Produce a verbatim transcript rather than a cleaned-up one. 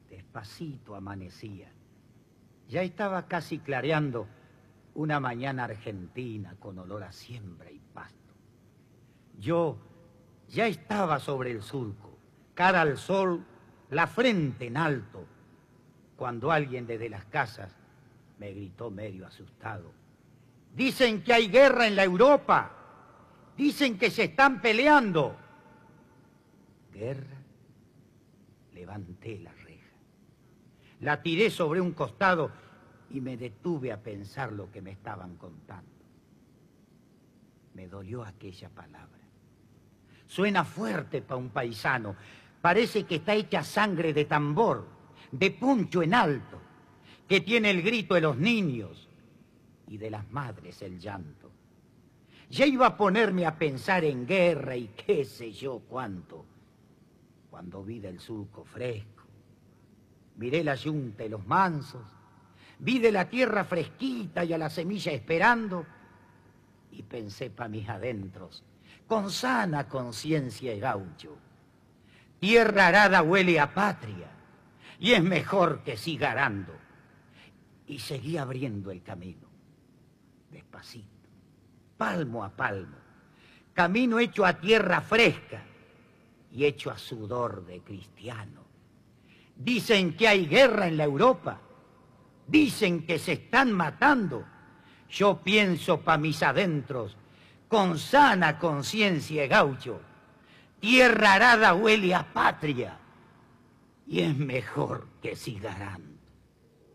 Despacito amanecía. Ya estaba casi clareando una mañana argentina con olor a siembra y pasto. Yo ya estaba sobre el surco, cara al sol, la frente en alto, cuando alguien desde las casas me gritó medio asustado: dicen que hay guerra en la Europa, dicen que se están peleando. ¿Guerra? Levanté la reja, la tiré sobre un costado y me detuve a pensar lo que me estaban contando. Me dolió aquella palabra. Suena fuerte para un paisano, parece que está hecha sangre de tambor, de puncho en alto, que tiene el grito de los niños y de las madres el llanto. Ya iba a ponerme a pensar en guerra y qué sé yo cuánto, cuando vi del surco fresco, miré la yunta y los mansos, vi de la tierra fresquita y a la semilla esperando, y pensé pa' mis adentros, con sana conciencia y gaucho: tierra arada huele a patria, y es mejor que siga arando. Y seguí abriendo el camino, despacito, palmo a palmo, camino hecho a tierra fresca y hecho a sudor de cristiano. Dicen que hay guerra en la Europa, dicen que se están matando. Yo pienso pa' mis adentros, con sana conciencia y gaucho: tierra arada huele a patria, y es mejor que siga arando.